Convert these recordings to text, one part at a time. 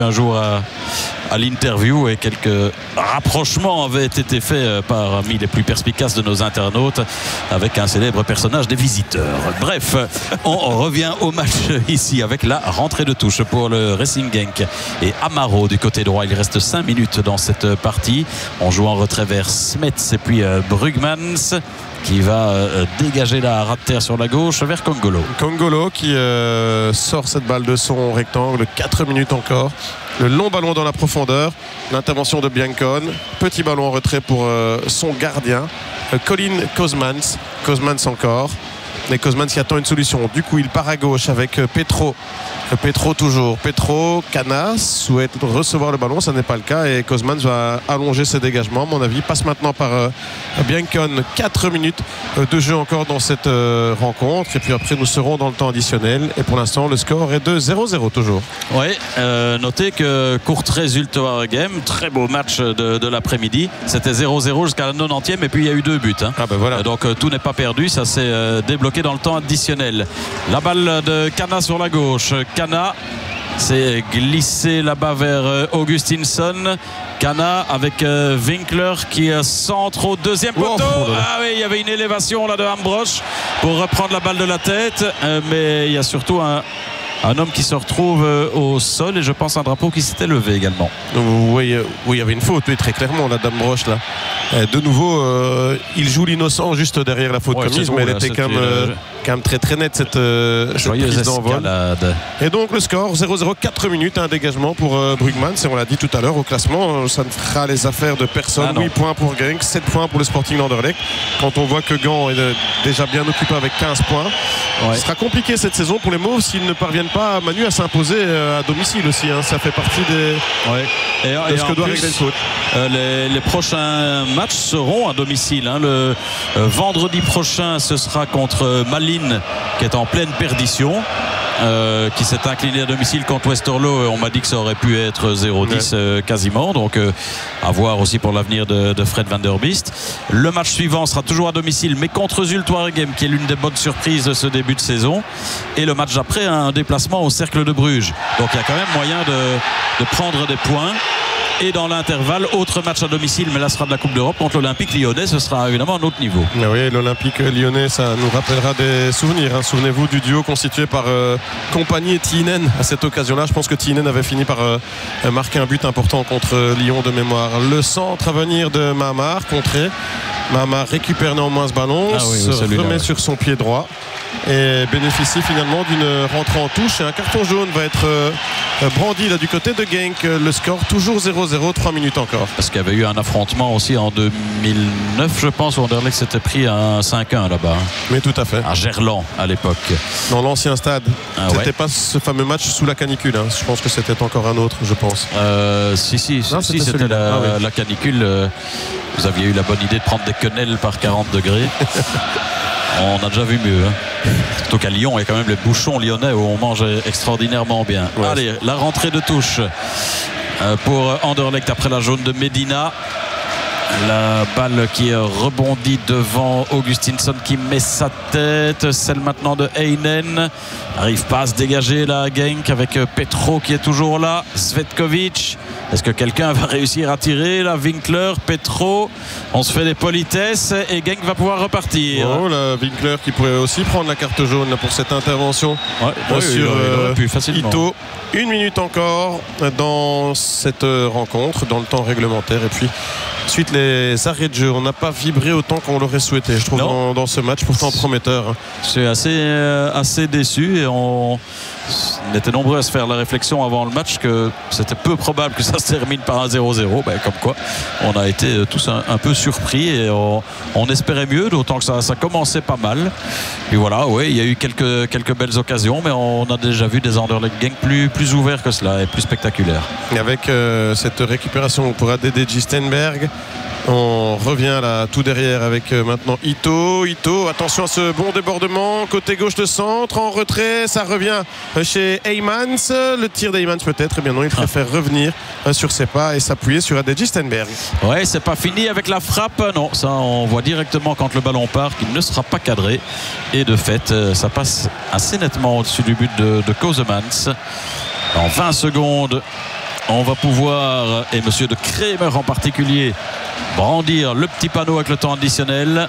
un jour à l'interview et quelques rapprochements avaient été faits parmi les plus perspicaces de nos internautes avec un célèbre personnage des Visiteurs. Bref, on revient au match ici avec la rentrée de touche pour le Racing Genk et Amaro du côté droit. Il reste 5 minutes dans cette partie. On joue en retrait vers Smets et puis Brugmans qui va dégager la ras de terre sur la gauche vers Kongolo. Kongolo qui sort cette balle de son rectangle, 4 minutes encore. Le long ballon dans la profondeur, l'intervention de Biancone, petit ballon en retrait pour son gardien, Colin Kozmans. Kozmans encore, mais Kozmans qui attend une solution. Du coup il part à gauche avec Petro. Petro toujours. Petro, Cana souhaite recevoir le ballon, ça n'est pas le cas et Kozmans va allonger ses dégagements. À mon avis, passe maintenant par Biancone. 4 minutes de jeu encore dans cette rencontre et puis après nous serons dans le temps additionnel et pour l'instant le score est de 0-0 toujours. Oui, notez que court résultat game, très beau match de l'après-midi. C'était 0-0 jusqu'à la 90e et puis il y a eu 2 buts. Hein. Ah ben voilà. Donc tout n'est pas perdu, ça s'est débloqué dans le temps additionnel. La balle de Cana sur la gauche. Cana s'est glissé là-bas vers Augustinsson. Cana avec Winkler qui centre au deuxième poteau. Ah oui, il y avait une élévation là de Ambrosch pour reprendre la balle de la tête. Mais il y a surtout un homme qui se retrouve au sol et je pense un drapeau qui s'était levé également. Oui, il y avait une faute, oui, très clairement, la Dame Broche là. De nouveau, il joue l'innocent juste derrière la faute commise, mais elle était quand même très très nette cette prise d'envol. Et donc le score 0-0, 4 minutes, un dégagement pour Brugmans. Et on l'a dit tout à l'heure, au classement, ça ne fera les affaires de personne. 8 points pour Genk, 7 points pour le Sporting d'Anderlecht. Quand on voit que Gand est déjà bien occupé avec 15 points, ce sera compliqué cette saison pour les Mauves s'ils ne parviennent pas Manu à s'imposer à domicile aussi. Hein. Ça fait partie de ce que doit régler le foot. Les prochains matchs seront à domicile. Hein. Le vendredi prochain, ce sera contre Malines qui est en pleine perdition. Qui s'est incliné à domicile contre Westerlo. On m'a dit que ça aurait pu être 0-10 quasiment, donc à voir aussi pour l'avenir de Fred Van Der Biest. Le match suivant sera toujours à domicile mais contre Zulte Waregem qui est l'une des bonnes surprises de ce début de saison, et le match après un déplacement au Cercle de Bruges, donc il y a quand même moyen de prendre des points. Et dans l'intervalle, autre match à domicile, mais là ce sera de la Coupe d'Europe contre l'Olympique Lyonnais. Ce sera évidemment un autre niveau. Oui, l'Olympique Lyonnais, ça nous rappellera des souvenirs. Hein. Souvenez-vous du duo constitué par Compagnie et Tiinen à cette occasion-là. Je pense que Tiinen avait fini par marquer un but important contre Lyon de mémoire. Le centre à venir de Mahamar, contré. Mahamar récupère néanmoins ce ballon, se remet sur son pied droit et bénéficie finalement d'une rentrée en touche, et un carton jaune va être brandi là du côté de Genk. Le score toujours 0-0, 3 minutes encore. Parce qu'il y avait eu un affrontement aussi en 2009 je pense où Anderlecht s'était pris un 5-1 là-bas. Mais tout à fait. À Gerland à l'époque. Dans l'ancien stade. C'était pas ce fameux match sous la canicule. Hein. Je pense que c'était encore un autre, je pense. Si c'était la canicule. Vous aviez eu la bonne idée de prendre des quenelles par 40 degrés. On a déjà vu mieux. Hein. Surtout qu'à Lyon, il y a quand même les bouchons lyonnais où on mange extraordinairement bien. Ouais. Allez, la rentrée de touche pour Anderlecht après la jaune de Medina. La balle qui rebondit devant Augustinsson qui met sa tête. Celle maintenant de Heinen. N'arrive pas à se dégager la Genk avec Petro qui est toujours là. Svetkovic. Est-ce que quelqu'un va réussir à tirer là? Winkler, Petro. On se fait des politesses et Genk va pouvoir repartir. Oh, la Winkler qui pourrait aussi prendre la carte jaune là, pour cette intervention sur Ito. 1 minute encore dans cette rencontre, dans le temps réglementaire. Et puis ensuite les arrêts de jeu, on n'a pas vibré autant qu'on l'aurait souhaité, je trouve, dans ce match pourtant prometteur. Je suis assez déçu et on était nombreux à se faire la réflexion avant le match que c'était peu probable que ça se termine par un 0-0. Comme quoi on a été tous un peu surpris et on espérait mieux, d'autant que ça commençait pas mal. Et voilà, il y a eu quelques belles occasions, mais on a déjà vu des Anderlecht Genk plus ouverts que cela et plus spectaculaires. Et avec cette récupération pour ADD Gistenberg, on revient là tout derrière avec maintenant Ito, attention à ce bon débordement côté gauche de centre, en retrait, ça revient chez Heymans, le tir d'Heymans peut-être, et bien non, il préfère revenir sur ses pas et s'appuyer sur Adedji Stenberg. Ouais, c'est pas fini avec la frappe, non, ça on voit directement quand le ballon part qu'il ne sera pas cadré, et de fait ça passe assez nettement au-dessus du but de Kozemans. En 20 secondes On va pouvoir, et monsieur de Kremer en particulier, brandir le petit panneau avec le temps additionnel.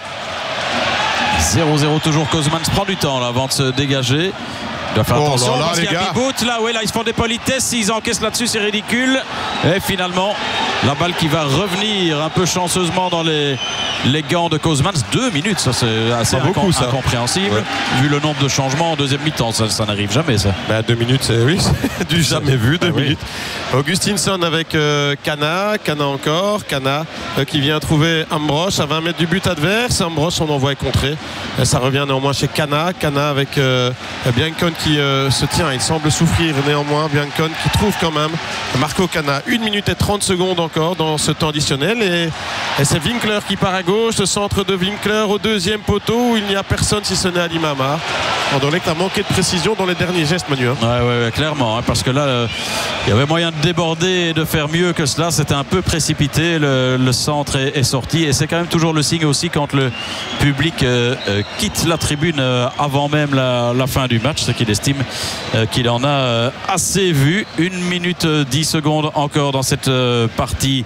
0-0 toujours. Kozmans prend du temps là, avant de se dégager. Il doit faire attention parce qu'il y a Bibout là, ils se font des politesses, s'ils encaissent là-dessus c'est ridicule. Et finalement la balle qui va revenir un peu chanceusement dans les gants de Kozmans. 2 minutes, ça c'est assez incompréhensible, vu le nombre de changements en deuxième mi-temps. Ça n'arrive jamais ça. 2 minutes, c'est du jamais vu. 2 minutes. Augustinsson avec Kana encore. Kana qui vient trouver Ambrosch à 20 mètres du but adverse. Ambrosch, on envoie contrer. Ça revient néanmoins chez Kana avec Biancon qui se tient. Il semble souffrir néanmoins. Biancon qui trouve quand même Marco Kana. 1 minute et 30 secondes encore dans ce temps additionnel. Et c'est Winkler qui part à gauche. Le centre de Winkler au deuxième poteau où il n'y a personne si ce n'est Ali Mamar. On dirait que tu as manqué de précision dans les derniers gestes, Manu. Ouais, clairement. Parce que là, il y avait moyen de déborder et de faire mieux que cela. C'était un peu précipité. Le centre est sorti. Et c'est quand même toujours le signe aussi quand le public quitte la tribune avant même la fin du match. Ce qu'il estime qu'il en a assez vu. 1 minute 10 secondes encore dans cette partie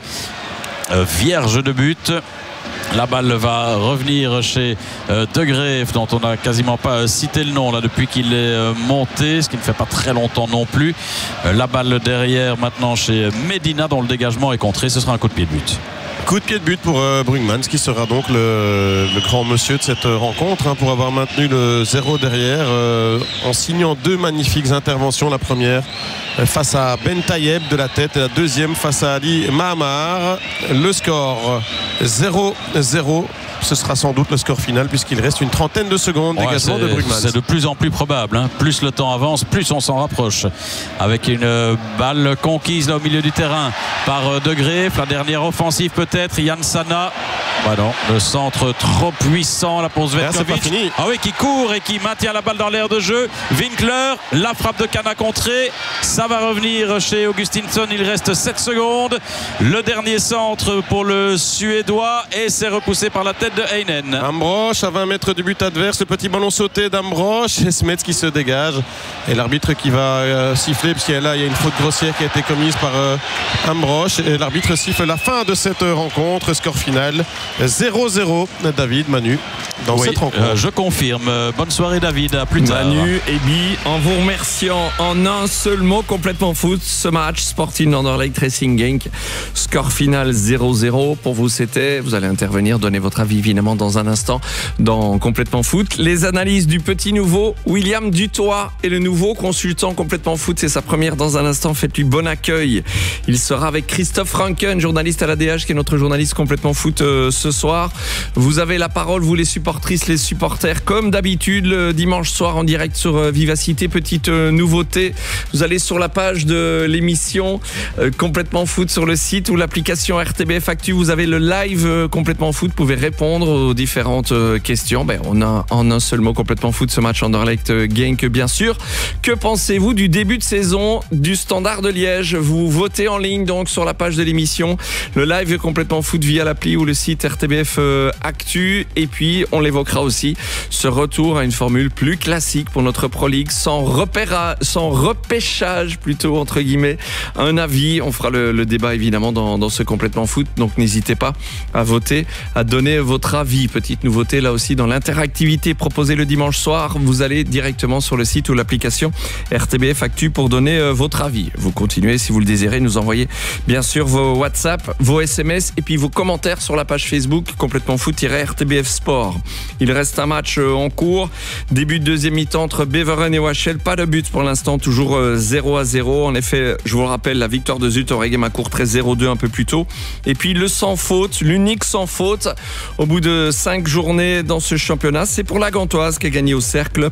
vierge de but. La balle va revenir chez De Graef, dont on n'a quasiment pas cité le nom là depuis qu'il est monté, ce qui ne fait pas très longtemps non plus. La balle derrière maintenant chez Medina, dont le dégagement est contré. Ce sera un coup de pied de but. Coup de pied de but pour Brugmans, qui sera donc le grand monsieur de cette rencontre, pour avoir maintenu le 0 derrière en signant 2 magnifiques interventions. La première face à Ben Tayeb de la tête et la deuxième face à Ali Mahamar. Le score 0-0. Ce sera sans doute le score final puisqu'il reste une trentaine de secondes d'égagement de Brugmans. C'est de plus en plus probable. Plus le temps avance, plus on s'en rapproche. Avec une balle conquise là au milieu du terrain par De Graef. La dernière offensive peut-être. Yann Sana. Non, le centre trop puissant là pour Zvetkovic. Qui court et qui maintient la balle dans l'air de jeu. Winkler, la frappe de Kana contrée. Ça va revenir chez Augustinsson. Il reste 7 secondes. Le dernier centre pour le Suédois et c'est repoussé par la tête de Heinen. Ambrosch à 20 mètres du but adverse. Le petit ballon sauté d'Ambrosch et Smets qui se dégage. Et l'arbitre qui va siffler parce qu'il y a une faute grossière qui a été commise par Ambrosch. Et l'arbitre siffle la fin de cette rencontre. Score final 0-0. David, Manu, dans cette rencontre. Je confirme. Bonne soirée David, à plus tard. Manu et Bi, en vous remerciant en un seul mot, complètement foot, ce match Sporting Anderlecht Racing Genk. Score final 0-0. Pour vous c'était, vous allez intervenir, donner votre avis évidemment dans un instant dans Complètement Foot. Les analyses du petit nouveau William Dutoit est le nouveau consultant Complètement Foot. C'est sa première dans un instant. Faites-lui bon accueil. Il sera avec Christophe Franken, journaliste à l'ADH, qui est notre journaliste Complètement Foot ce soir. Vous avez la parole, vous les supportrices, les supporters, comme d'habitude le dimanche soir en direct sur Vivacité. Petite nouveauté, vous allez sur la page de l'émission Complètement Foot sur le site ou l'application RTBF Actu. Vous avez le live Complètement Foot. Vous pouvez répondre aux différentes questions. On a en un seul mot Complètement Foot ce match Anderlecht Genk, bien sûr. Que pensez-vous du début de saison du Standard de Liège? Vous votez en ligne donc sur la page de l'émission, le live Complètement Foot via l'appli ou le site RTBF Actu. Et puis on l'évoquera aussi, ce retour à une formule plus classique pour notre Pro League, sans repêchage plutôt entre guillemets. Un avis, on fera le débat évidemment dans ce Complètement Foot, donc n'hésitez pas à voter, à donner votre avis. Petite nouveauté là aussi dans l'interactivité proposée le dimanche soir, vous allez directement sur le site ou l'application RTBF Actu pour donner votre avis. Vous continuez si vous le désirez, nous envoyer bien sûr vos WhatsApp, vos SMS et puis vos commentaires sur la page Facebook Complètement Foot-RTBF Sport. Il reste un match en cours, début de deuxième mi-temps entre Beveren et Wachel, pas de but pour l'instant, toujours 0-0. En effet, je vous le rappelle, la victoire de Zuid Waregem a courté 0-2 un peu plus tôt. Et puis le sans faute, l'unique sans faute au bout de 5 journées dans ce championnat, c'est pour la Gantoise qui a gagné au cercle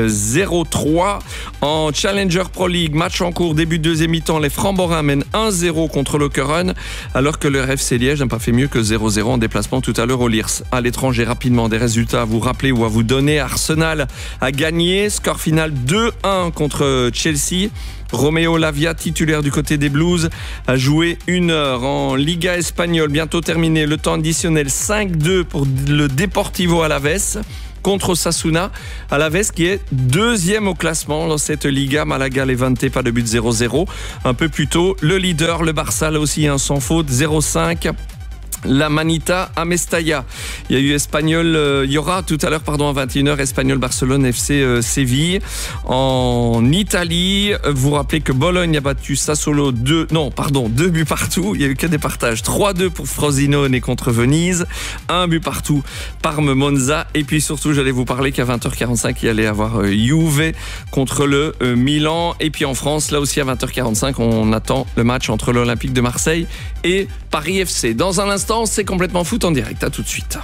0-3. En Challenger Pro League, match en cours, début de deuxième mi-temps, les Framborins mènent 1-0 contre Lokeren, alors que le RFC Liège n'a pas fait mieux que 0-0 en déplacement tout à l'heure au Liers. À l'étranger, rapidement, des résultats à vous rappeler ou à vous donner. Arsenal a gagné, score final 2-1 contre Chelsea. Romeo Lavia, titulaire du côté des Blues, a joué 1 heure en Liga espagnole, bientôt terminé. Le temps additionnel 5-2 pour le Deportivo Alavés contre Osasuna à la Veste qui est deuxième au classement dans cette Liga. Malaga Levante, pas de but, 0-0. Un peu plus tôt, le leader, le Barça, là aussi sans faute, 0-5. La Manita à Mestalla. Il y a eu il y aura tout à l'heure, à 21h, Espagnol Barcelone FC Séville. En Italie, vous rappelez que Bologne a battu Sassuolo 2 buts partout. Il y a eu que des partages. 3-2 pour Frosinone contre Venise. 1 but partout, Parme Monza. Et puis surtout, j'allais vous parler qu'à 20h45, il y allait avoir Juve contre le Milan. Et puis en France, là aussi à 20h45, on attend le match entre l'Olympique de Marseille et Paris FC. Dans un instant, c'est complètement foot en direct. À tout de suite.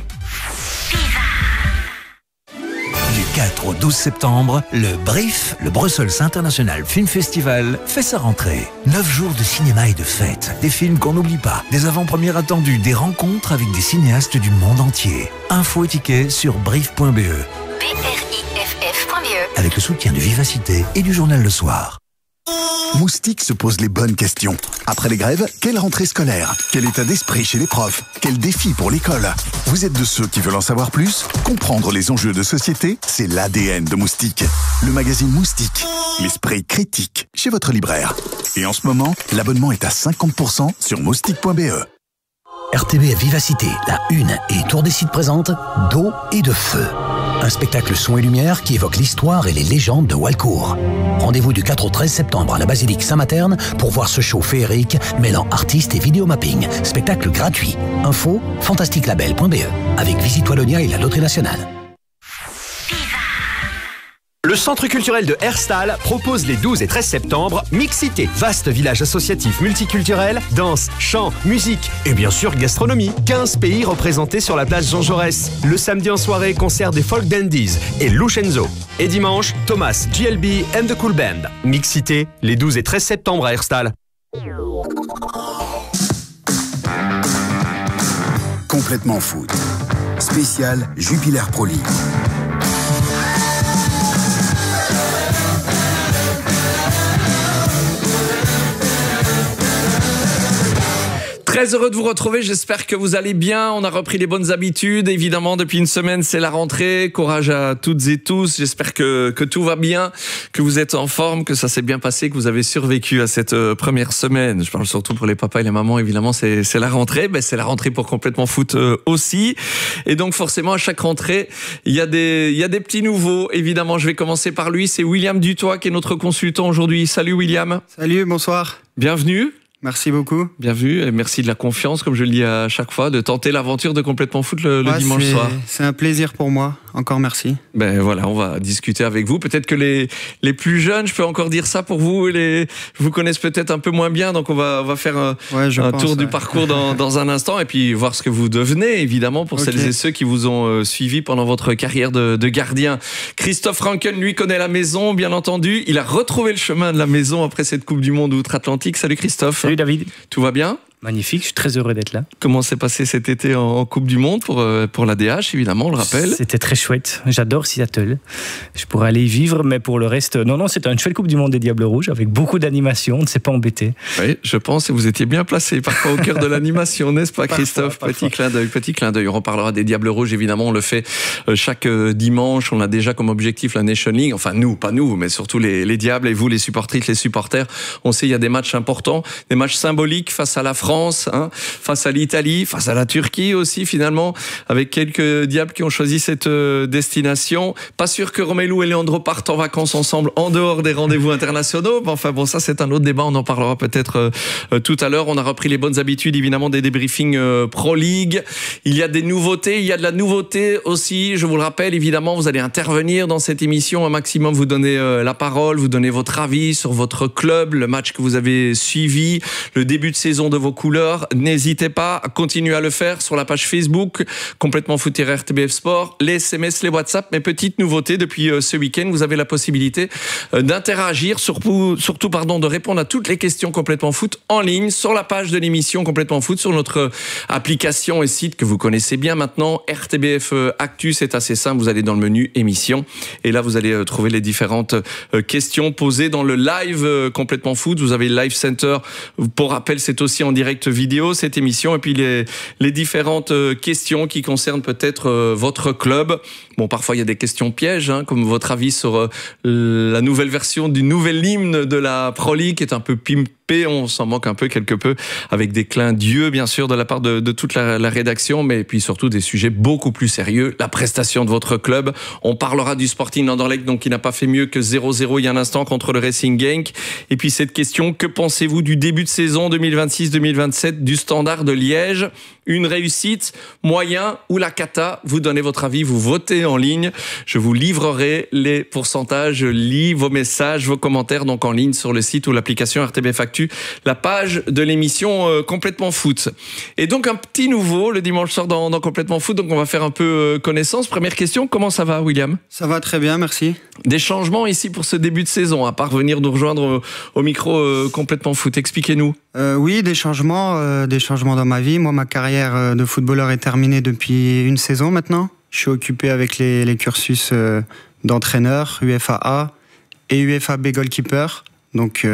Du 4 au 12 septembre, le BRIF, le Brussels International Film Festival, fait sa rentrée. 9 jours de cinéma et de fêtes, des films qu'on n'oublie pas, des avant-premières attendues, des rencontres avec des cinéastes du monde entier. Infos et tickets sur briff.be. BRIFF.be. Avec le soutien de Vivacité et du journal Le Soir. Moustique se pose les bonnes questions. Après les grèves, quelle rentrée scolaire? Quel état d'esprit chez les profs? Quel défi pour l'école? Vous êtes de ceux qui veulent en savoir plus? Comprendre les enjeux de société, c'est l'ADN de Moustique. Le magazine Moustique, l'esprit critique, chez votre libraire. Et en ce moment, l'abonnement est à 50% sur moustique.be. RTBF Vivacité, la Une et Tour des Sites présente D'eau et de feu. Un spectacle son et lumière qui évoque l'histoire et les légendes de Walcourt. Rendez-vous du 4 au 13 septembre à la basilique Saint-Materne pour voir ce show féerique mêlant artistes et vidéomapping. Spectacle gratuit. Info fantasticlabel.be avec Visite Wallonia et la Loterie Nationale. Le Centre culturel de Herstal propose les 12 et 13 septembre Mixité, vaste village associatif multiculturel, danse, chant, musique et bien sûr gastronomie. 15 pays représentés sur la place Jean Jaurès. Le samedi en soirée, concert des Folk Dandies et Lucenzo. Et dimanche, Thomas, GLB and the Cool Band. Mixité, les 12 et 13 septembre à Herstal. Complètement foot. Spécial Jupiler Pro League. Très heureux de vous retrouver, j'espère que vous allez bien. On a repris les bonnes habitudes, évidemment depuis une semaine c'est la rentrée. Courage à toutes et tous, j'espère que tout va bien, que vous êtes en forme, que ça s'est bien passé, que vous avez survécu à cette première semaine. Je parle surtout pour les papas et les mamans, évidemment c'est la rentrée, c'est la rentrée pour Complètement Foot aussi. Et donc forcément à chaque rentrée il y a des petits nouveaux. Évidemment je vais commencer par lui, c'est William Dutoit qui est notre consultant aujourd'hui. Salut William. Salut, bonsoir. Bienvenue. Merci beaucoup. Bien vu, et merci de la confiance, comme je le dis à chaque fois, de tenter l'aventure de Complètement Foot le dimanche soir. C'est un plaisir pour moi. Encore merci. Ben voilà, on va discuter avec vous. Peut-être que les plus jeunes, je peux encore dire ça pour vous, vous connaissent peut-être un peu moins bien, donc on va faire un tour du parcours dans un instant et puis voir ce que vous devenez, évidemment, pour celles et ceux qui vous ont suivi pendant votre carrière de gardien. Christophe Ranken, lui, connaît la maison, bien entendu. Il a retrouvé le chemin de la maison après cette Coupe du Monde outre-Atlantique. Salut Christophe. Salut David. Tout va bien ? Magnifique, je suis très heureux d'être là. Comment s'est passé cet été en Coupe du Monde pour la DH, évidemment, on le rappelle. C'était très chouette, j'adore Seattle. Je pourrais aller y vivre, mais pour le reste, non, c'était une chouette Coupe du Monde des Diables Rouges, avec beaucoup d'animation, on ne s'est pas embêté. Oui, je pense, et vous étiez bien placé, parfois au cœur de l'animation, n'est-ce pas Christophe ? Parfois. Petit clin d'œil. On reparlera des Diables Rouges, évidemment, on le fait chaque dimanche, on a déjà comme objectif la Nation League, enfin nous, pas nous, mais surtout les Diables, et vous, les supportrices, les supporters. On sait, il y a des matchs importants, des matchs symboliques face à la France, face à l'Italie, face à la Turquie aussi finalement, avec quelques diables qui ont choisi cette destination. Pas sûr que Romelu et Leandro partent en vacances ensemble en dehors des rendez-vous internationaux. Enfin bon, ça c'est un autre débat, on en parlera peut-être tout à l'heure. On a repris les bonnes habitudes évidemment des débriefings Pro League. Il y a des nouveautés, il y a de la nouveauté aussi, je vous le rappelle évidemment, vous allez intervenir dans cette émission, un maximum vous donner la parole, vous donner votre avis sur votre club, le match que vous avez suivi, le début de saison de vos couleurs. N'hésitez pas à continuer à le faire sur la page Facebook Complètement Foot RTBF Sport, les SMS, les WhatsApp. Mais petite nouveauté depuis ce week-end, vous avez la possibilité d'interagir, surtout de répondre à toutes les questions Complètement Foot en ligne sur la page de l'émission Complètement Foot, sur notre application et site que vous connaissez bien maintenant, RTBF Actu. C'est assez simple, vous allez dans le menu émission et là vous allez trouver les différentes questions posées dans le live Complètement Foot. Vous avez le Live Center, pour rappel c'est aussi en direct direct vidéo, cette émission, et puis les différentes questions qui concernent peut-être votre club. Bon, parfois il y a des questions pièges, hein, comme votre avis sur la nouvelle version du nouvel hymne de la Pro League, qui est un peu pimpé, on s'en manque un peu quelque peu, avec des clins d'yeux bien sûr de la part de toute la rédaction, mais puis surtout des sujets beaucoup plus sérieux, la prestation de votre club. On parlera du Sporting Anderlecht, donc qui n'a pas fait mieux que 0-0 il y a un instant contre le Racing Genk. Et puis cette question, que pensez-vous du début de saison 2026-2027 du Standard de Liège? Une réussite, moyen ou la cata? Vous donnez votre avis, vous votez en ligne. Je vous livrerai les pourcentages. Je lis vos messages, vos commentaires donc en ligne sur le site ou l'application RTBF Actu, la page de l'émission Complètement Foot. Et donc un petit nouveau le dimanche soir dans Complètement Foot. Donc on va faire un peu connaissance. Première question, comment ça va, William? Ça va très bien, merci. Des changements ici pour ce début de saison, à part venir nous rejoindre au micro Complètement Foot. Expliquez-nous. Oui, des changements dans ma vie. Moi, ma carrière de footballeur est terminée depuis une saison maintenant. Je suis occupé avec les cursus d'entraîneur, UEFA A et UEFA B goalkeeper. Donc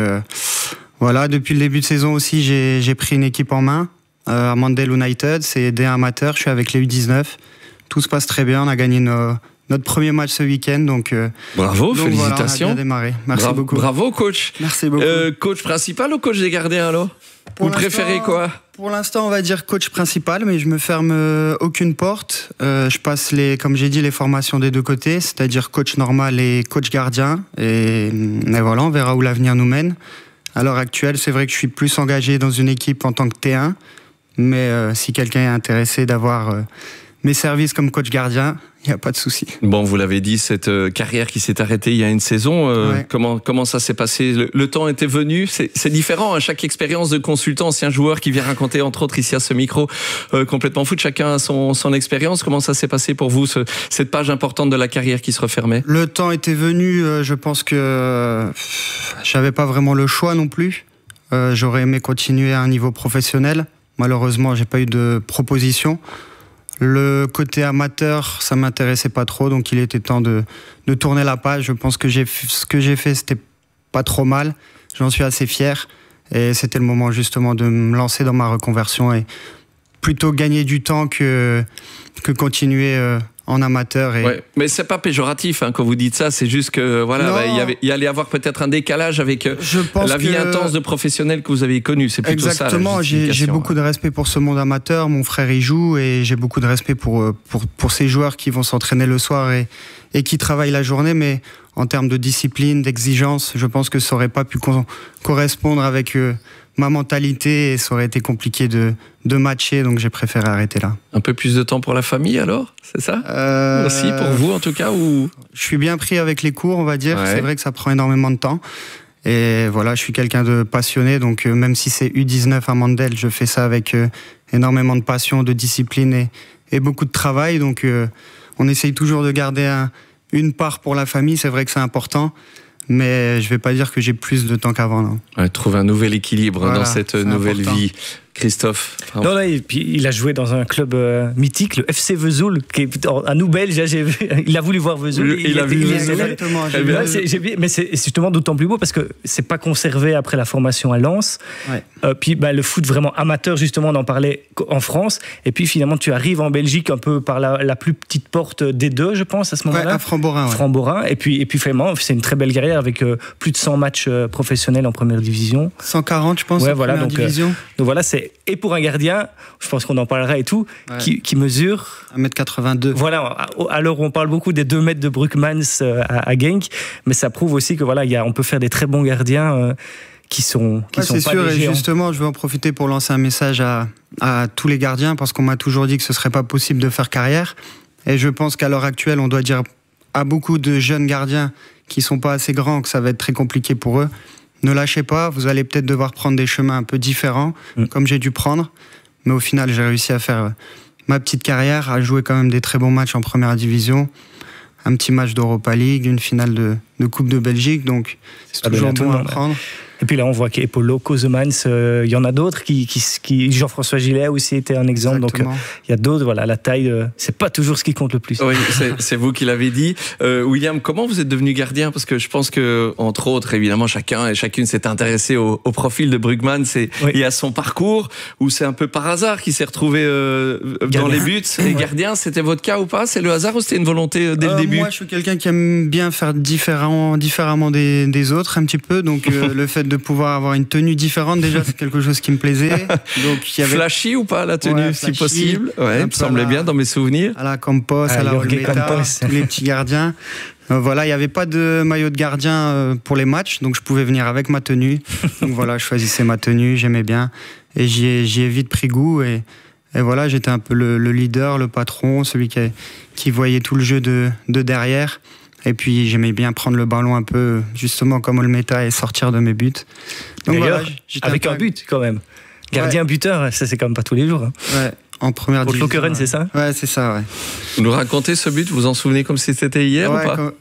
voilà, depuis le début de saison aussi, j'ai pris une équipe en main à Mandel United. C'est D1 amateur, je suis avec les U19. Tout se passe très bien, on a gagné notre premier match ce week-end. Donc, bravo, félicitations. Voilà, on a bien démarré. Merci beaucoup. Bravo, coach. Merci beaucoup. Coach principal ou coach des gardiens, alors? Vous préférez quoi? Pour l'instant, on va dire coach principal, mais je me ferme aucune porte. Je passe comme j'ai dit, les formations des deux côtés, c'est-à-dire coach normal et coach gardien. Et voilà, on verra où l'avenir nous mène. À l'heure actuelle, c'est vrai que je suis plus engagé dans une équipe en tant que T1, mais si quelqu'un est intéressé d'avoir mes services comme coach gardien, il n'y a pas de souci. Bon, vous l'avez dit, cette carrière qui s'est arrêtée il y a une saison, ouais. Comment ça s'est passé? Le temps était venu, c'est différent, hein, chaque expérience de consultant, ancien joueur qui vient raconter, entre autres ici à ce micro, Complètement Foot, chacun a son expérience. Comment ça s'est passé pour vous, cette page importante de la carrière qui se refermait? Le temps était venu, je pense que j'avais pas vraiment le choix non plus. J'aurais aimé continuer à un niveau professionnel. Malheureusement, j'ai pas eu de proposition. Le côté amateur, ça m'intéressait pas trop, donc il était temps de tourner la page. Je pense que ce que j'ai fait, c'était pas trop mal. J'en suis assez fier. Et c'était le moment justement de me lancer dans ma reconversion et plutôt gagner du temps que continuer en amateur. Ouais, mais c'est pas péjoratif hein, quand vous dites ça, c'est juste que voilà, il allait y avoir peut-être un décalage avec la vie intense de professionnel que vous avez connue. C'est plutôt exactement, ça. Exactement, j'ai beaucoup de respect pour ce monde amateur. Mon frère y joue et j'ai beaucoup de respect pour ces joueurs qui vont s'entraîner le soir et qui travaillent la journée. Mais en termes de discipline, d'exigence, je pense que ça aurait pas pu correspondre avec ma mentalité et ça aurait été compliqué de matcher, donc j'ai préféré arrêter là. Un peu plus de temps pour la famille alors, c'est ça aussi pour vous en tout cas ou... Je suis bien pris avec les cours, on va dire. Ouais. C'est vrai que ça prend énormément de temps. Et voilà, je suis quelqu'un de passionné, donc même si c'est U19 à Mandel, je fais ça avec énormément de passion, de discipline et beaucoup de travail. Donc on essaye toujours de garder une part pour la famille, c'est vrai que c'est important. Mais je ne vais pas dire que j'ai plus de temps qu'avant. Non. Ouais, trouve un nouvel équilibre dans cette nouvelle important. vie. Christophe. Non, là, et puis il a joué dans un club mythique, le FC Vesoul, qui est à nous Belges. J'ai vu, il a voulu voir Vesoul. Il a vu Vesoul. Exactement. Mais c'est justement d'autant plus beau parce que c'est pas conservé après la formation à Lens. Ouais. Puis le foot vraiment amateur, justement, on en parlait en France. Et puis finalement, tu arrives en Belgique un peu par la plus petite porte des deux, je pense, à ce moment-là. Ouais, à Framborin. Ouais. Framborin. Et puis vraiment, c'est une très belle carrière avec plus de 100 matchs professionnels en première division. 140, je pense, ouais, en voilà, première division. Donc voilà, et pour un gardien, je pense qu'on en parlera et tout, ouais. qui mesure 1m82. Voilà, à l'heure où on parle beaucoup des 2 mètres de Brugmans à Genk, mais ça prouve aussi que voilà, on peut faire des très bons gardiens qui sont pas c'est sûr, des et géants. justement, je veux en profiter pour lancer un message à tous les gardiens parce qu'on m'a toujours dit que ce serait pas possible de faire carrière. Et je pense qu'à l'heure actuelle, on doit dire à beaucoup de jeunes gardiens qui sont pas assez grands que ça va être très compliqué pour eux. Ne lâchez pas, vous allez peut-être devoir prendre des chemins un peu différents, comme j'ai dû prendre. Mais au final, j'ai réussi à faire ma petite carrière, à jouer quand même des très bons matchs en première division, un petit match d'Europa League, une finale de Coupe de Belgique, donc c'est toujours bon à prendre. Et puis là, on voit qu'Epolo, Kozemans, il y en a d'autres qui Jean-François Gillet aussi était un exemple. Exactement. Donc il y a d'autres. Voilà, la taille, c'est pas toujours ce qui compte le plus. Oui, c'est vous qui l'avez dit. William, comment vous êtes devenu gardien? Parce que je pense que, entre autres, évidemment, chacun et chacune s'est intéressé au profil de Brugmans et à son parcours, ou c'est un peu par hasard qu'il s'est retrouvé dans les buts. Et gardien, c'était votre cas ou pas? C'est le hasard ou c'était une volonté dès le début? Moi, je suis quelqu'un qui aime bien faire différemment des autres un petit peu. Donc le fait de pouvoir avoir une tenue différente, déjà, c'est quelque chose qui me plaisait. Donc, il y avait... Flashy ou pas la tenue, si possible? Ouais, me semblait bien dans mes souvenirs. À la Campos, à la Olmeta, tous les petits gardiens. Voilà, il n'y avait pas de maillot de gardien pour les matchs, donc je pouvais venir avec ma tenue. Donc voilà, je choisissais ma tenue, j'aimais bien. Et j'y ai vite pris goût. Et voilà, j'étais un peu le leader, le patron, celui qui voyait tout le jeu de derrière. Et puis j'aimais bien prendre le ballon un peu, justement comme Olmeta, et sortir de mes buts. Donc d'ailleurs, voilà, avec un but quand même. Gardien buteur, ça c'est quand même pas tous les jours. Ouais, en première division. Pour Lokeren, c'est ça? Ouais, c'est ça, ouais. Vous nous racontez ce but, vous vous en souvenez comme si c'était hier ou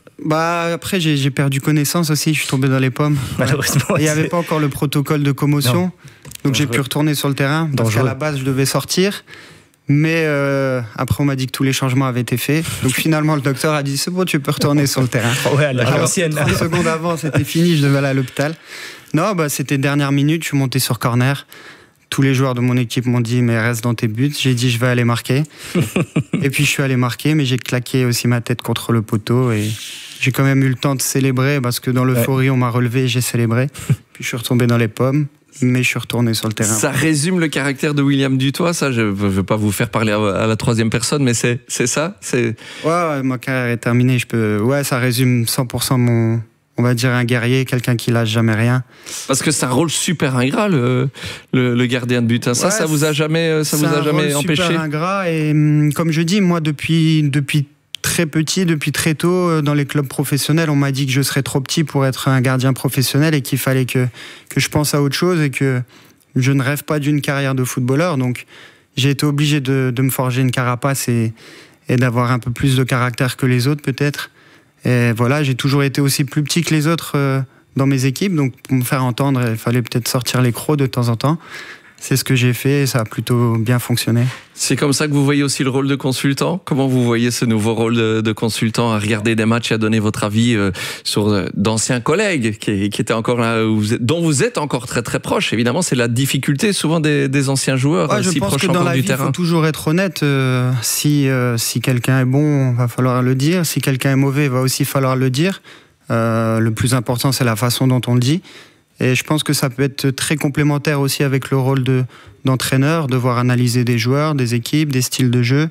pas? Après, j'ai perdu connaissance aussi, je suis tombé dans les pommes. Malheureusement. Il n'y avait pas encore le protocole de commotion. Non. Donc j'ai pu retourner sur le terrain, parce qu'à la base, je devais sortir. Mais après, on m'a dit que tous les changements avaient été faits. Donc finalement, le docteur a dit, c'est bon, tu peux retourner sur le terrain. Ouais, à l'ancienne. 30 secondes avant, c'était fini, je devais aller à l'hôpital. Non, c'était dernière minute, je suis monté sur corner. Tous les joueurs de mon équipe m'ont dit, mais reste dans tes buts. J'ai dit, je vais aller marquer. Et puis je suis allé marquer, mais j'ai claqué aussi ma tête contre le poteau. Et j'ai quand même eu le temps de célébrer, parce que dans l'euphorie, on m'a relevé et j'ai célébré. Puis je suis retombé dans les pommes. Mais je suis retourné sur le terrain. Ça résume le caractère de William Dutoit, ça. Je ne veux pas vous faire parler à la troisième personne, mais c'est ça. Ouais, ma carrière est terminée. Ça résume 100% on va dire un guerrier, quelqu'un qui lâche jamais rien. Parce que c'est un rôle super ingrat, le gardien de but. Hein. Ça vous a jamais empêché? C'est super ingrat. Et comme je dis, moi, depuis très petit, depuis très tôt, dans les clubs professionnels, on m'a dit que je serais trop petit pour être un gardien professionnel et qu'il fallait que je pense à autre chose et que je ne rêve pas d'une carrière de footballeur. Donc, j'ai été obligé de me forger une carapace et d'avoir un peu plus de caractère que les autres, peut-être. Et voilà, j'ai toujours été aussi plus petit que les autres dans mes équipes. Donc, pour me faire entendre, il fallait peut-être sortir les crocs de temps en temps. C'est ce que j'ai fait et ça a plutôt bien fonctionné. C'est comme ça que vous voyez aussi le rôle de consultant? Comment vous voyez ce nouveau rôle de consultant, à regarder des matchs et à donner votre avis sur d'anciens collègues qui étaient encore là, dont vous êtes encore très très proche? Évidemment, c'est la difficulté souvent des anciens joueurs, si proches encore du terrain. Je pense que dans la vie, il faut toujours être honnête. Si quelqu'un est bon, va falloir le dire. Si quelqu'un est mauvais, il va aussi falloir le dire. Le plus important, c'est la façon dont on le dit. Et je pense que ça peut être très complémentaire aussi avec le rôle d'entraîneur, devoir analyser des joueurs, des équipes, des styles de jeu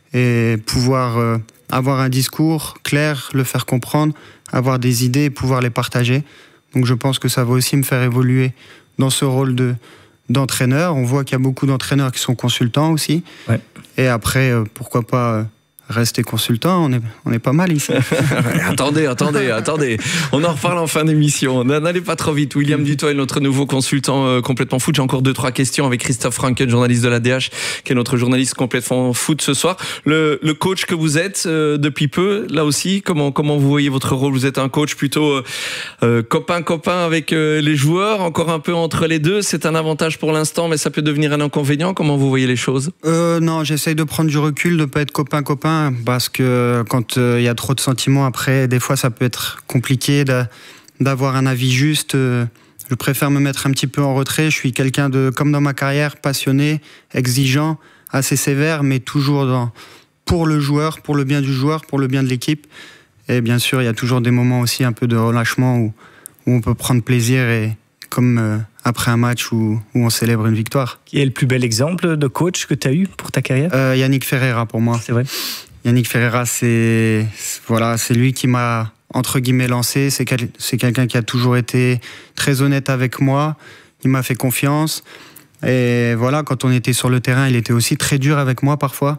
et pouvoir avoir un discours clair, le faire comprendre, avoir des idées et pouvoir les partager. Donc je pense que ça va aussi me faire évoluer dans ce rôle d'entraîneur. On voit qu'il y a beaucoup d'entraîneurs qui sont consultants aussi. Ouais. Et après, pourquoi pas... rester consultant, on est pas mal ici. attendez. On en reparle en fin d'émission. N'allez pas trop vite. William Dutoit est notre nouveau consultant complètement foot. J'ai encore 2-3 questions avec Christophe Franken, journaliste de la DH, qui est notre journaliste complètement foot ce soir. Le coach que vous êtes depuis peu, là aussi, comment vous voyez votre rôle? Vous êtes un coach plutôt copain avec les joueurs, encore un peu entre les deux. C'est un avantage pour l'instant, mais ça peut devenir un inconvénient. Comment vous voyez les choses? Non, j'essaye de prendre du recul, de pas être copain, parce que quand il y a trop de sentiments après, des fois ça peut être compliqué d'avoir un avis juste. Je préfère me mettre un petit peu en retrait. Je suis quelqu'un comme dans ma carrière, passionné, exigeant, assez sévère, mais toujours pour le joueur, pour le bien du joueur, pour le bien de l'équipe. Et bien sûr, il y a toujours des moments aussi un peu de relâchement où on peut prendre plaisir, et comme après un match où on célèbre une victoire. Qui est le plus bel exemple de coach que tu as eu pour ta carrière? Yannick Ferreira, pour moi. C'est vrai. Yannick Ferreira, c'est lui qui m'a, entre guillemets, lancé. C'est quelqu'un qui a toujours été très honnête avec moi. Il m'a fait confiance. Et voilà, quand on était sur le terrain, il était aussi très dur avec moi parfois.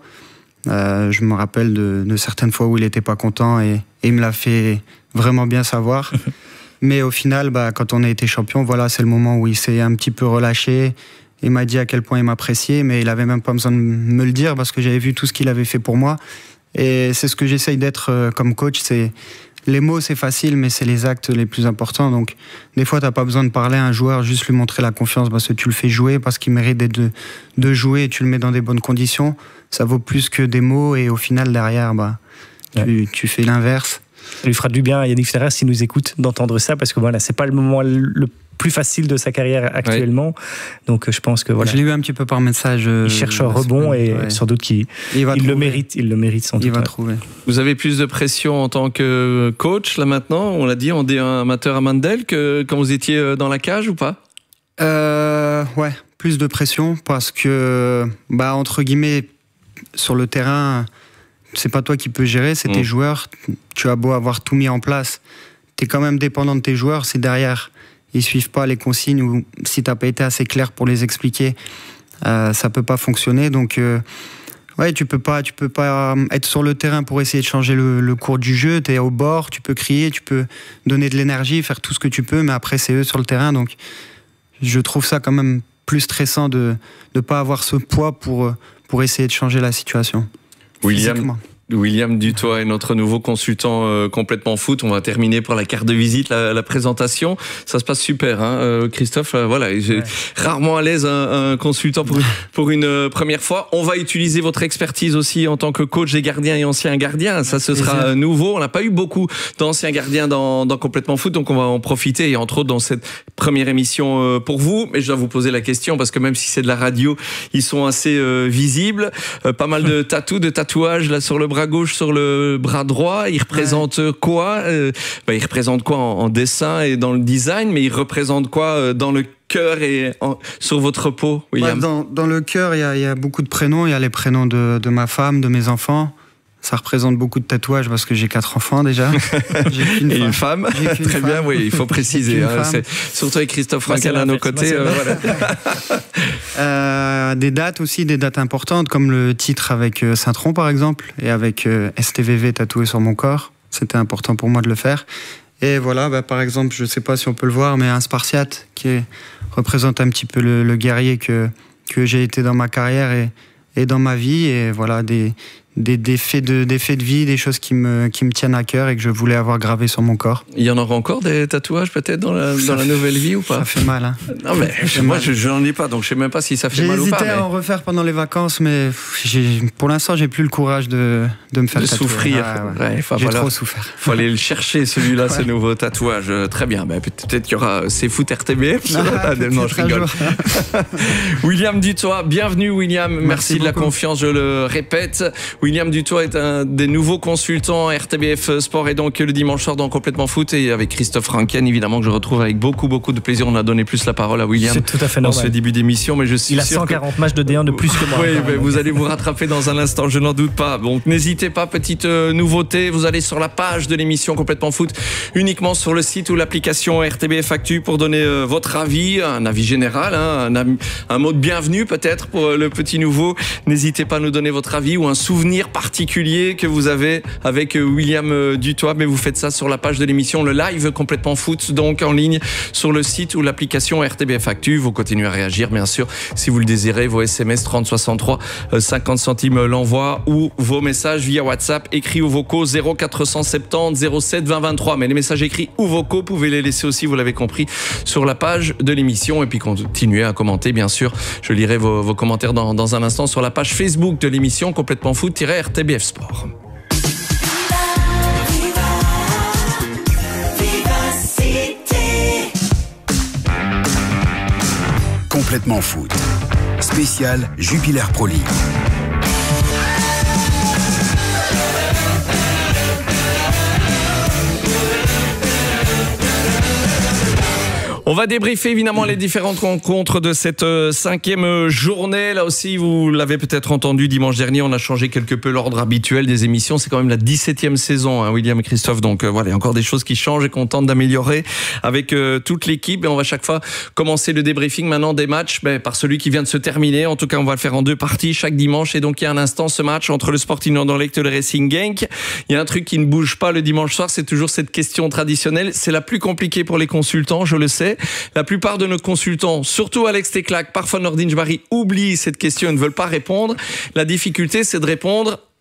Je me rappelle de certaines fois où il n'était pas content et il me l'a fait vraiment bien savoir. Mais au final, quand on a été champion, voilà, c'est le moment où il s'est un petit peu relâché. Il m'a dit à quel point il m'appréciait, mais il n'avait même pas besoin de me le dire parce que j'avais vu tout ce qu'il avait fait pour moi. Et c'est ce que j'essaye d'être comme coach, c'est les mots c'est facile, mais c'est les actes les plus importants. Donc des fois t'as pas besoin de parler à un joueur, juste lui montrer la confiance parce que tu le fais jouer, parce qu'il mérite de jouer et tu le mets dans des bonnes conditions. Ça vaut plus que des mots et au final derrière tu fais l'inverse. Ça lui fera du bien à Yannick Ferrer s'il nous écoute d'entendre ça, parce que voilà, c'est pas le moment le plus facile de sa carrière actuellement. Donc je pense que voilà. Je l'ai eu un petit peu par message. Il cherche un rebond et sans doute qu'il le mérite. Il le mérite sans doute. Il va trouver. Vous avez plus de pression en tant que coach là maintenant, on l'a dit, en D1 amateur à Mandel, que quand vous étiez dans la cage ou pas? Ouais, plus de pression parce que entre guillemets sur le terrain, c'est pas toi qui peux gérer, c'est tes joueurs. Tu as beau avoir tout mis en place, t'es quand même dépendant de tes joueurs. C'est derrière, ils suivent pas les consignes ou si t'as pas été assez clair pour les expliquer, ça peut pas fonctionner. Donc ouais, tu peux pas être sur le terrain pour essayer de changer le cours du jeu. T'es au bord, tu peux crier, tu peux donner de l'énergie, faire tout ce que tu peux, mais après c'est eux sur le terrain. Donc je trouve ça quand même plus stressant de pas avoir ce poids pour essayer de changer la situation. William Dutoit est notre nouveau consultant complètement foot. On va terminer par la carte de visite, la présentation. Ça se passe super, hein, Christophe. Voilà, j'ai rarement à l'aise un consultant pour une première fois. On va utiliser votre expertise aussi en tant que coach des gardiens et anciens gardiens. Ça, ce sera nouveau. On n'a pas eu beaucoup d'anciens gardiens dans complètement foot, donc on va en profiter, et entre autres dans cette première émission pour vous. Mais je dois vous poser la question parce que même si c'est de la radio, ils sont assez visibles. Pas mal de tatouages là sur le bras gauche, sur le bras droit. Il représente quoi? Il représente quoi en dessin et dans le design, mais il représente quoi dans le cœur et sur votre peau, William? Dans le cœur, il y a beaucoup de prénoms. Il y a les prénoms de ma femme, de mes enfants. Ça représente beaucoup de tatouages parce que j'ai 4 enfants déjà. J'ai une femme. Très bien, oui, il faut préciser. Surtout avec Christophe Frankel à nos côtés. Des dates aussi, des dates importantes, comme le titre avec Saint-Tron par exemple, et avec STVV tatoué sur mon corps. C'était important pour moi de le faire. Et voilà, par exemple, je ne sais pas si on peut le voir, mais un Spartiate qui représente un petit peu le guerrier que j'ai été dans ma carrière et dans ma vie. Et voilà, des faits de vie, des choses qui me tiennent à cœur et que je voulais avoir gravé sur mon corps. Il y en aura encore des tatouages peut-être dans la nouvelle vie ou pas? Ça fait mal, hein. Non mais moi je n'en ai pas, donc je sais même pas si ça fait mal ou pas. J'ai hésité à en refaire pendant les vacances, mais pour l'instant j'ai plus le courage de me faire tatouer. Souffrir. J'ai trop souffert. Faut aller le chercher celui-là, ce nouveau tatouage. Très bien, peut-être qu'il y aura C'est Foot RTBF. Non, je rigole. William Dutoit, bienvenue William. Merci de la confiance, je le répète. William Dutoit est un des nouveaux consultants RTBF Sport, et donc le dimanche soir dans Complètement Foot, et avec Christophe Franken évidemment, que je retrouve avec beaucoup de plaisir. On a donné plus la parole à William. C'est tout à fait normal. En ce début d'émission, mais je suis sûr. Il a 140 matchs de D1 de plus que moi. Oui, mais vous allez vous rattraper dans un instant, je n'en doute pas. Donc n'hésitez pas, petite nouveauté, vous allez sur la page de l'émission Complètement Foot, uniquement sur le site ou l'application RTBF Actu, pour donner votre avis, un avis général, un mot de bienvenue peut-être pour le petit nouveau. N'hésitez pas à nous donner votre avis ou un souvenir particulier que vous avez avec William Dutoit, mais vous faites ça sur la page de l'émission, le live Complètement Foot, donc en ligne sur le site ou l'application RTBF Actu. Vous continuez à réagir bien sûr si vous le désirez, vos SMS 3063 50 centimes l'envoi, ou vos messages via WhatsApp écrits ou vocaux 0470 07 20 23. Mais les messages écrits ou vocaux, vous pouvez les laisser aussi, vous l'avez compris, sur la page de l'émission, et puis continuez à commenter bien sûr. Je lirai vos commentaires dans un instant sur la page Facebook de l'émission Complètement Foot-RTBF Sport. Complètement Foot. Spécial Jupiler Pro League. On va débriefer évidemment les différentes rencontres de cette 5e journée. Là aussi, vous l'avez peut-être entendu, dimanche dernier, on a changé quelque peu l'ordre habituel des émissions. C'est quand même la 17e saison, hein, William et Christophe. Donc voilà, il y a encore des choses qui changent et qu'on tente d'améliorer avec toute l'équipe. Et on va chaque fois commencer le débriefing maintenant des matchs par celui qui vient de se terminer. En tout cas, on va le faire en 2 parties chaque dimanche. Et donc, il y a un instant, ce match entre le Sporting Anderlecht et le Racing Genk. Il y a un truc qui ne bouge pas le dimanche soir, c'est toujours cette question traditionnelle. C'est la plus compliquée pour les consultants, je le sais. La plupart de nos consultants, surtout Alex Teclac, parfois Nordin Jbari, oublient cette question et ne veulent pas répondre. La difficulté, c'est de répondre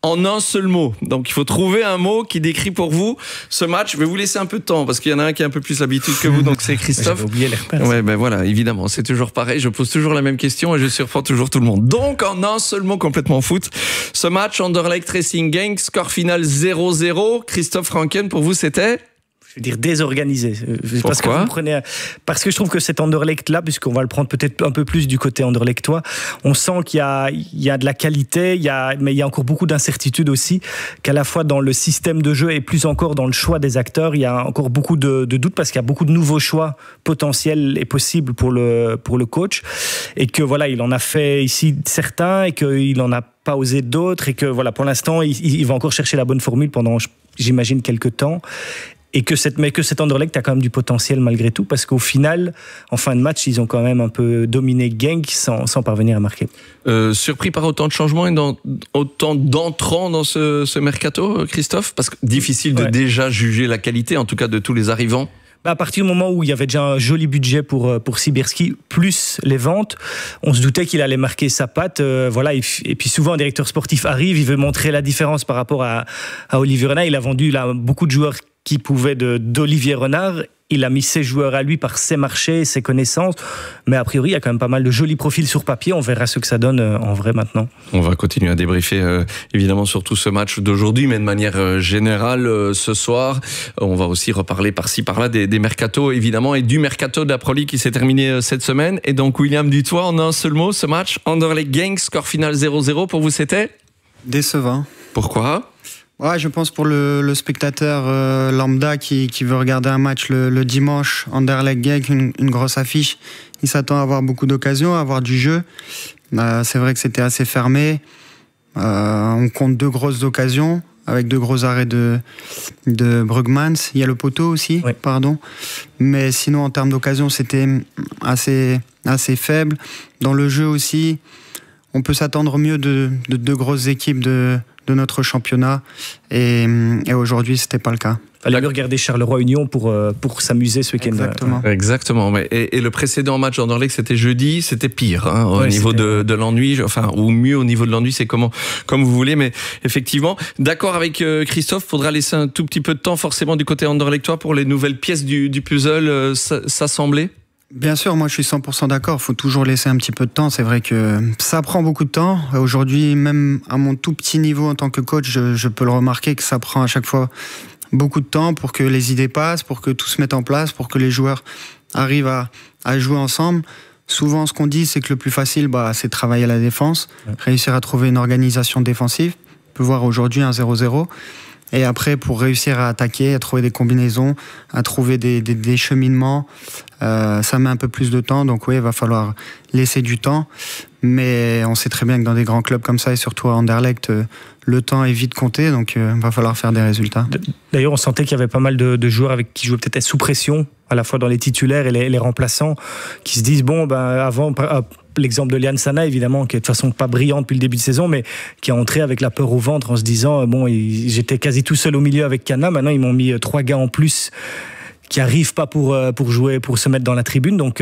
en un seul mot. Donc il faut trouver un mot qui décrit pour vous ce match. Je vais vous laisser un peu de temps parce qu'il y en a un qui a un peu plus l'habitude que vous, donc c'est Christophe. J'avais oublié les repères. Ouais, ben voilà, évidemment, c'est toujours pareil. Je pose toujours la même question et je surprends toujours tout le monde. Donc en un seul mot complètement foot, ce match Anderlecht Racing Genk, score final 0-0. Christophe Franken, pour vous c'était? Je veux dire désorganisé. Parce que parce que je trouve que cet Anderlecht là, puisqu'on va le prendre peut-être un peu plus du côté anderlechtois, on sent qu'il y a de la qualité, mais il y a encore beaucoup d'incertitudes aussi, qu'à la fois dans le système de jeu et plus encore dans le choix des acteurs, il y a encore beaucoup de doutes parce qu'il y a beaucoup de nouveaux choix potentiels et possibles pour le coach, et que voilà, il en a fait ici certains et qu'il en a pas osé d'autres, et que voilà, pour l'instant il va encore chercher la bonne formule pendant, j'imagine, quelques temps. Et que cet Anderlecht a quand même du potentiel malgré tout, parce qu'au final, en fin de match, ils ont quand même un peu dominé Genk sans parvenir à marquer. Surpris par autant de changements et autant d'entrants dans ce mercato, Christophe? Parce que difficile de déjà juger la qualité, en tout cas de tous les arrivants. À partir du moment où il y avait déjà un joli budget pour Sibierski, plus les ventes, on se doutait qu'il allait marquer sa patte. Voilà. Et puis souvent, un directeur sportif arrive, il veut montrer la différence par rapport à Olivier Renard. Il a vendu là beaucoup de joueurs qui pouvaient d'Olivier Renard. Il a mis ses joueurs à lui par ses marchés, ses connaissances. Mais a priori, il y a quand même pas mal de jolis profils sur papier. On verra ce que ça donne en vrai maintenant. On va continuer à débriefer évidemment sur tout ce match d'aujourd'hui, mais de manière générale ce soir. On va aussi reparler par-ci par-là des mercatos évidemment, et du mercato de la Pro League qui s'est terminé cette semaine. Et donc William Dutoit, en un seul mot, ce match Anderlecht Genk, score final 0-0, pour vous c'était? Décevant. Pourquoi? Ouais, je pense pour le spectateur lambda qui veut regarder un match le dimanche, Anderlecht Genk, une grosse affiche, il s'attend à avoir beaucoup d'occasions, à avoir du jeu. C'est vrai que c'était assez fermé. On compte 2 grosses occasions avec 2 gros arrêts de Brugmans. Il y a le poteau aussi, oui. Pardon. Mais sinon, en termes d'occasions, c'était assez faible. Dans le jeu aussi, on peut s'attendre mieux de 2 grosses équipes de notre championnat, et aujourd'hui c'était pas le cas. Il fallait regarder Charleroi-Union pour s'amuser ce week-end. Exactement. Et le précédent match d'Anderlecht, c'était jeudi, c'était pire au niveau de l'ennui, enfin, ou mieux au niveau de l'ennui, c'est comme vous voulez, mais effectivement, d'accord avec Christophe, faudra laisser un tout petit peu de temps forcément du côté anderlechtois pour les nouvelles pièces du puzzle s'assembler. Bien sûr, moi je suis 100% d'accord, il faut toujours laisser un petit peu de temps, c'est vrai que ça prend beaucoup de temps. Aujourd'hui, même à mon tout petit niveau en tant que coach, je peux le remarquer que ça prend à chaque fois beaucoup de temps pour que les idées passent, pour que tout se mette en place, pour que les joueurs arrivent à jouer ensemble. Souvent, ce qu'on dit, c'est que le plus facile, c'est de travailler à la défense, réussir à trouver une organisation défensive. On peut voir aujourd'hui un 0-0. Et après, pour réussir à attaquer, à trouver des combinaisons, à trouver des cheminements, ça met un peu plus de temps. Donc oui, il va falloir laisser du temps. Mais on sait très bien que dans des grands clubs comme ça, et surtout à Anderlecht, le temps est vite compté. Donc il va falloir faire des résultats. D'ailleurs, on sentait qu'il y avait pas mal de joueurs qui jouaient peut-être sous pression, à la fois dans les titulaires et les remplaçants, qui se disent, avant... L'exemple de Lian Sana, évidemment, qui est de toute façon pas brillant depuis le début de saison, mais qui est entré avec la peur au ventre en se disant j'étais quasi tout seul au milieu avec Kana, maintenant ils m'ont mis 3 gars en plus qui arrivent pas pour jouer, pour se mettre dans la tribune. Donc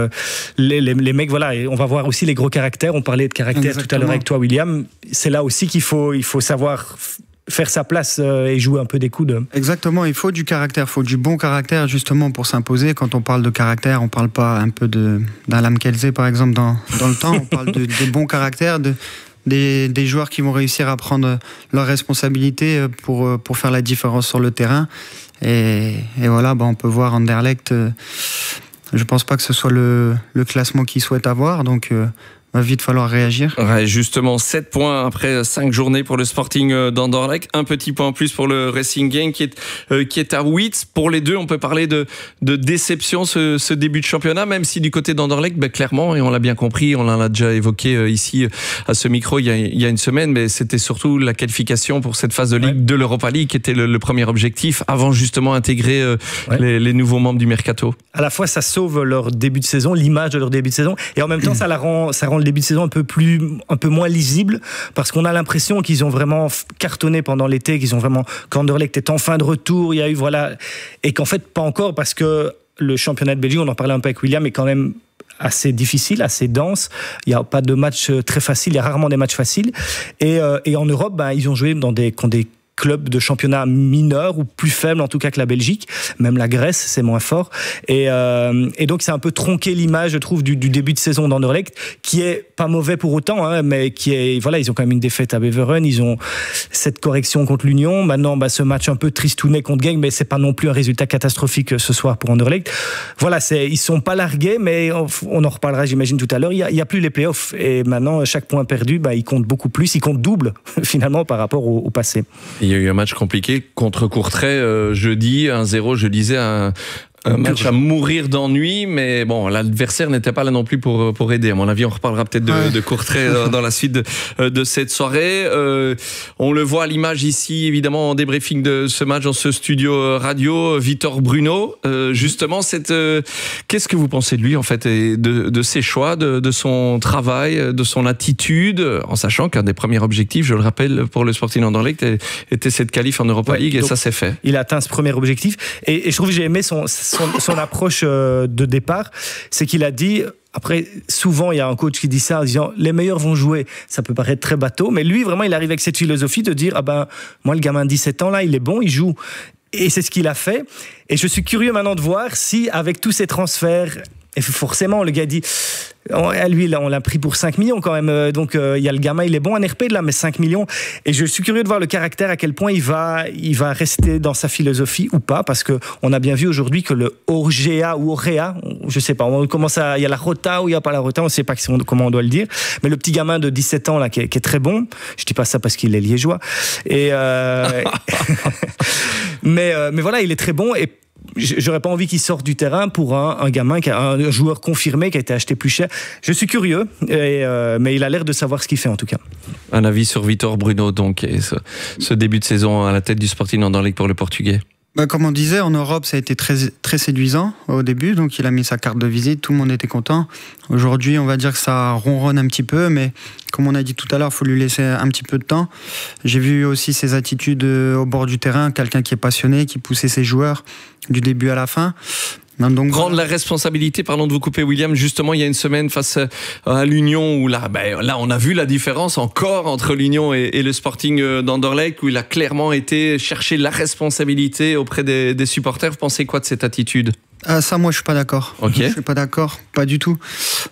les mecs, voilà, et on va voir aussi les gros caractères. On parlait de caractère tout à l'heure avec toi, William. C'est là aussi qu'il faut savoir faire sa place et jouer un peu des coudes. Exactement, il faut du caractère, il faut du bon caractère justement pour s'imposer. Quand on parle de caractère, on parle pas un peu d'Alam Kelze par exemple dans le temps, on parle de bons caractères, des joueurs qui vont réussir à prendre leurs responsabilités pour faire la différence sur le terrain. Et voilà, on peut voir Anderlecht, je pense pas que ce soit le classement qu'ils souhaitent avoir, donc va vite falloir réagir. Ouais, justement, 7 points après 5 journées pour le Sporting d'Anderlecht. Un petit point en plus pour le Racing Genk qui est à 8. Pour les deux, on peut parler de déception ce début de championnat, même si du côté d'Anderlecht, clairement, et on l'a bien compris, on l'a déjà évoqué ici à ce micro il y a une semaine, mais c'était surtout la qualification pour cette phase de Ligue de l'Europa League qui était le premier objectif avant justement intégrer les nouveaux membres du Mercato. À la fois, ça sauve leur début de saison, l'image de leur début de saison, et en même temps, ça rend le début de saison un peu moins lisible, parce qu'on a l'impression qu'ils ont vraiment cartonné pendant l'été, qu'Anderlecht est en fin de retour, il y a eu et qu'en fait pas encore, parce que le championnat de Belgique, on en parlait un peu avec William, est quand même assez difficile, assez dense. Il n'y a pas de match très facile, il y a rarement des matchs faciles. Et en Europe, ils ont joué dans des clubs de championnat mineurs ou plus faibles en tout cas que la Belgique, même la Grèce c'est moins fort et donc c'est un peu tronqué l'image je trouve du début de saison d'Anderlecht qui est pas mauvais pour autant mais qui est ils ont quand même une défaite à Beveren, ils ont cette correction contre l'Union, maintenant ce match un peu tristounet contre Genk, mais c'est pas non plus un résultat catastrophique ce soir pour Anderlecht. Ils sont pas largués, mais on en reparlera j'imagine tout à l'heure, il y a plus les playoffs et maintenant chaque point perdu il compte beaucoup plus, il compte double finalement par rapport au passé. Il y a eu un match compliqué contre Courtrai jeudi, 1-0, je disais un match à mourir d'ennui, mais bon, l'adversaire n'était pas là non plus pour aider. À mon avis, on reparlera peut-être de Courtrai dans la suite de cette soirée. On le voit à l'image ici, évidemment, en débriefing de ce match dans ce studio radio. Vitor Bruno, justement, qu'est-ce que vous pensez de lui, en fait, et de ses choix, de son travail, de son attitude, en sachant qu'un des premiers objectifs, je le rappelle, pour le Sporting Anderlecht, était cette qualif en Europa League, et ça c'est fait. Il a atteint ce premier objectif, et je trouve que j'ai aimé son approche de départ, c'est qu'il a dit, après souvent il y a un coach qui dit ça en disant les meilleurs vont jouer, ça peut paraître très bateau, mais lui vraiment il arrive avec cette philosophie de dire moi le gamin de 17 ans là il est bon, il joue, et c'est ce qu'il a fait, et je suis curieux maintenant de voir si avec tous ces transferts, et forcément le gars dit lui on l'a pris pour 5 millions quand même, donc il y a le gamin, il est bon en RP de là, mais 5 millions, et je suis curieux de voir le caractère, à quel point il va rester dans sa philosophie ou pas, parce que on a bien vu aujourd'hui que le Orgea ou Orrea, je sais pas, il y a la Rota ou il y a pas la Rota, on sait pas comment on doit le dire, mais le petit gamin de 17 ans là qui est très bon, je dis pas ça parce qu'il est liégeois, et mais voilà, il est très bon, et j'aurais pas envie qu'il sorte du terrain pour un gamin, un joueur confirmé qui a été acheté plus cher. Je suis curieux, mais il a l'air de savoir ce qu'il fait en tout cas. Un avis sur Vitor Bruno, donc, et ce début de saison à la tête du Sporting Anderlecht pour le Portugais. Comme on disait, en Europe, ça a été très, très séduisant au début, donc il a mis sa carte de visite, tout le monde était content. Aujourd'hui, on va dire que ça ronronne un petit peu, mais comme on a dit tout à l'heure, il faut lui laisser un petit peu de temps. J'ai vu aussi ses attitudes au bord du terrain, quelqu'un qui est passionné, qui poussait ses joueurs du début à la fin. Donc, prendre la responsabilité, pardon de vous couper William, justement il y a une semaine face à l'Union où là on a vu la différence encore entre l'Union et le Sporting d'Anderlecht, où il a clairement été chercher la responsabilité auprès des supporters. Vous pensez quoi de cette attitude ? Ça, moi je suis pas d'accord. Okay. Je suis pas d'accord, pas du tout.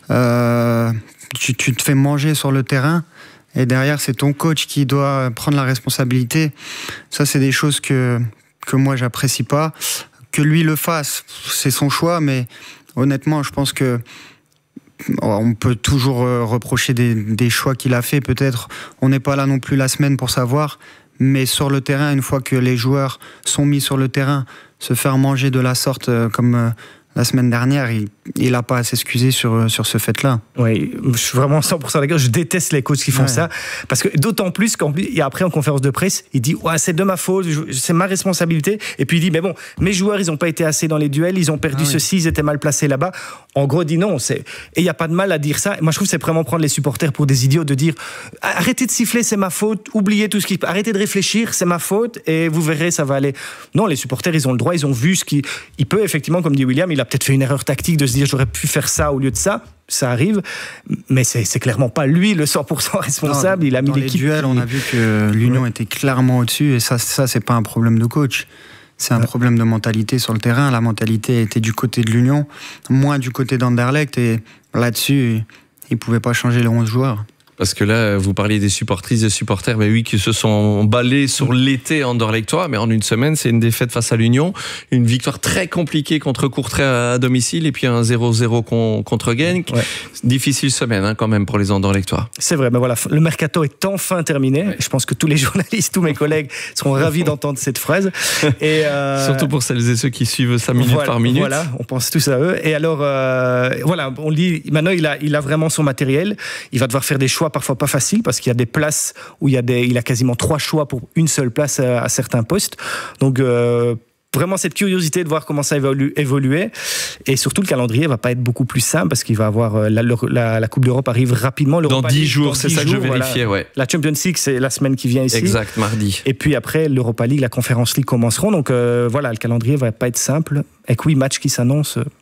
Tu te fais manger sur le terrain et derrière c'est ton coach qui doit prendre la responsabilité. Ça c'est des choses que moi j'apprécie pas. Que lui le fasse, c'est son choix, mais honnêtement, je pense que on peut toujours reprocher des choix qu'il a fait. Peut-être, on n'est pas là non plus la semaine pour savoir, mais sur le terrain, une fois que les joueurs sont mis sur le terrain, se faire manger de la sorte comme la semaine dernière, il n'a pas à s'excuser sur ce fait-là. Oui, je suis vraiment 100% d'accord. Je déteste les coachs qui font ça, parce que d'autant plus après en conférence de presse, il dit c'est de ma faute, c'est ma responsabilité. Et puis il dit mais bon, mes joueurs ils n'ont pas été assez dans les duels, ils ont perdu ceci, ils étaient mal placés là-bas. En gros, il dit non. Et il n'y a pas de mal à dire ça. Moi je trouve que c'est vraiment prendre les supporters pour des idiots, de dire arrêtez de siffler, c'est ma faute, oubliez tout ce qui, arrêtez de réfléchir, c'est ma faute, et vous verrez, ça va aller. Non, les supporters ils ont le droit, ils ont vu ce qui, il peut effectivement, comme dit William, il a peut-être fait une erreur tactique de se dire j'aurais pu faire ça au lieu de ça, ça arrive, mais c'est clairement pas lui le 100% responsable. Il a mis l'équipe. Dans les duels, on a vu que l'Union était clairement au-dessus, et ça c'est pas un problème de coach, c'est un problème de mentalité sur le terrain. La mentalité était du côté de l'Union, moins du côté d'Anderlecht, et là-dessus il pouvait pas changer les 11 joueurs. Parce que là, vous parliez des supportrices et supporters, mais oui, qui se sont emballés sur l'été anderlechtois, mais en une semaine, c'est une défaite face à l'Union, une victoire très compliquée contre Courtrai à domicile, et puis un 0-0 contre Genk. Ouais. Difficile semaine quand même pour les anderlechtois. C'est vrai, mais voilà, le mercato est enfin terminé. Ouais. Je pense que tous les journalistes, tous mes collègues seront ravis d'entendre cette phrase. Et surtout pour celles et ceux qui suivent ça minute par minute. Voilà, on pense tous à eux. Et alors, voilà, on dit, maintenant il a vraiment son matériel. Il va devoir faire des choix parfois pas facile, parce qu'il y a des places où il a quasiment 3 choix pour une seule place à certains postes. Donc vraiment cette curiosité de voir comment ça va évoluer, et surtout le calendrier va pas être beaucoup plus simple, parce qu'il va avoir la Coupe d'Europe arrive rapidement. Dans 10 jours, c'est ça que je vérifiais. Voilà. Ouais. La Champions League, c'est la semaine qui vient ici. Exact, mardi. Et puis après l'Europa League, la Conference League commenceront. Donc voilà, le calendrier va pas être simple, avec 8 matchs qui s'annoncent.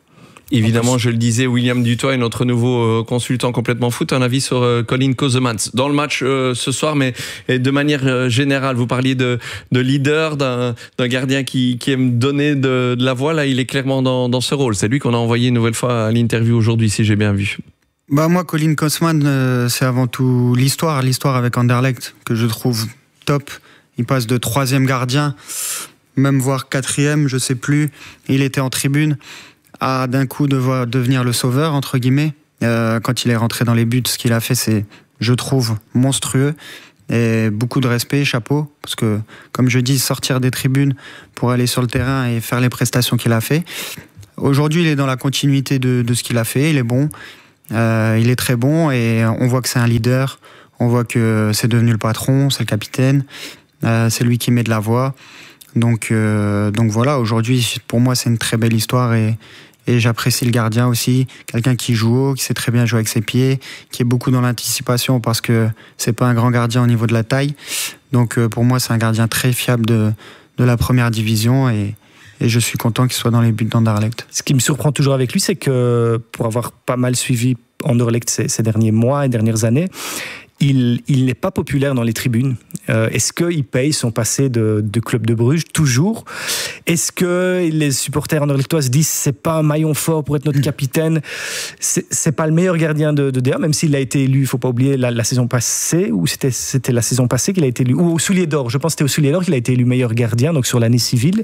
Évidemment, je le disais, William Dutoit est notre nouveau consultant complètement foot. Un avis sur Colin Kosemans dans le match ce soir, mais de manière générale. Vous parliez de leader, d'un gardien qui aime donner de la voix. Là, il est clairement dans ce rôle. C'est lui qu'on a envoyé une nouvelle fois à l'interview aujourd'hui, si j'ai bien vu. Moi, Colin Kosemans, c'est avant tout l'histoire avec Anderlecht que je trouve top. Il passe de 3e gardien, même voire 4e, je sais plus. Il était en tribune. À d'un coup devenir le sauveur, entre guillemets. Quand il est rentré dans les buts, ce qu'il a fait, c'est, je trouve, monstrueux. Et beaucoup de respect, chapeau. Parce que, comme je dis, sortir des tribunes pour aller sur le terrain et faire les prestations qu'il a fait. Aujourd'hui, il est dans la continuité de ce qu'il a fait. Il est bon. Il est très bon. Et on voit que c'est un leader. On voit que c'est devenu le patron, c'est le capitaine. C'est lui qui met de la voix. Donc voilà, aujourd'hui, pour moi, c'est une très belle histoire et j'apprécie le gardien aussi. Quelqu'un qui joue haut, qui sait très bien jouer avec ses pieds, qui est beaucoup dans l'anticipation parce que c'est pas un grand gardien au niveau de la taille. Donc pour moi, c'est un gardien très fiable de la première division et je suis content qu'il soit dans les buts d'Anderlecht. Ce qui me surprend toujours avec lui, c'est que pour avoir pas mal suivi Anderlecht ces derniers mois et dernières années, il n'est pas populaire dans les tribunes. Est-ce qu'il paye son passé de club de Bruges toujours? Est-ce que les supporters anderlechtois se disent c'est pas un maillon fort pour être notre capitaine? C'est pas le meilleur gardien de D1, même s'il a été élu, il faut pas oublier la saison passée, ou c'était la saison passée qu'il a été élu, ou au Soulier d'Or, je pense que c'était au Soulier d'Or qu'il a été élu meilleur gardien, donc sur l'année civile.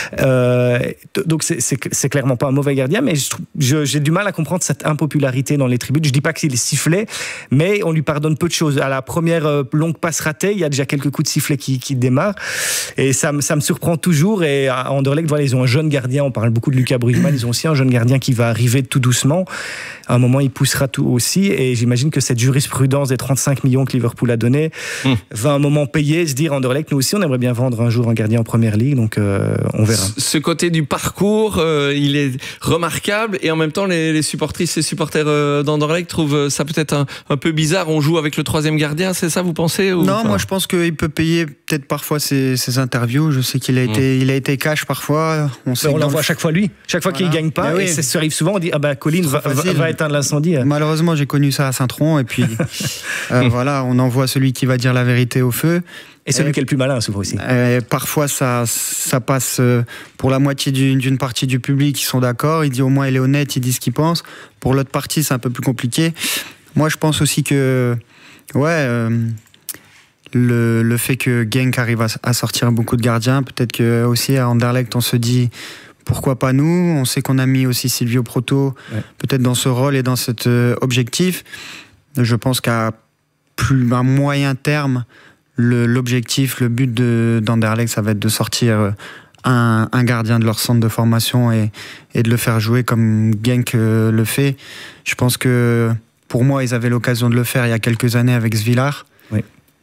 Donc c'est clairement pas un mauvais gardien, mais j'ai du mal à comprendre cette impopularité dans les tribunes. Je dis pas qu'il est sifflé, mais on lui pardonne peu de choses. À la première longue passe ratée, il y a déjà quelques coups de sifflet qui démarrent. Et ça me surprend toujours. Et à Anderlecht, voilà, ils ont un jeune gardien. On parle beaucoup de Lucas Brugman. Ils ont aussi un jeune gardien qui va arriver tout doucement. À un moment, il poussera tout aussi. Et j'imagine que cette jurisprudence des 35 millions que Liverpool a donné va à un moment payer, se dire Anderlecht, nous aussi, on aimerait bien vendre un jour un gardien en première ligue. Donc, on verra. Ce côté du parcours, il est remarquable. Et en même temps, les supportrices et supporters d'Anderlecht trouvent ça peut-être un peu bizarre. On joue avec le 3e gardien, c'est ça, vous pensez ou Non, moi je pense qu'il peut payer peut-être parfois ses interviews. Je sais qu'il a été cash parfois. On l'envoie chaque fois lui. Chaque fois qu'il ne gagne pas, et ça arrive souvent, on dit Colin va éteindre l'incendie. Malheureusement, j'ai connu ça à Saint-Tron. Et puis voilà, on envoie celui qui va dire la vérité au feu. Et celui qui est le plus malin, souvent aussi. Parfois, ça passe pour la moitié d'une partie du public qui sont d'accord. Il dit au moins il est honnête, il dit ce qu'il pense. Pour l'autre partie, c'est un peu plus compliqué. Moi, je pense aussi que le fait que Genk arrive à sortir beaucoup de gardiens, peut-être que aussi à Anderlecht, on se dit pourquoi pas nous. On sait qu'on a mis aussi Silvio Proto, peut-être dans ce rôle et dans cet objectif. Je pense qu'à moyen terme, l'objectif, le but d'Anderlecht, ça va être de sortir un gardien de leur centre de formation et de le faire jouer comme Genk le fait. Je pense que pour moi, ils avaient l'occasion de le faire il y a quelques années avec Svilar. Oui.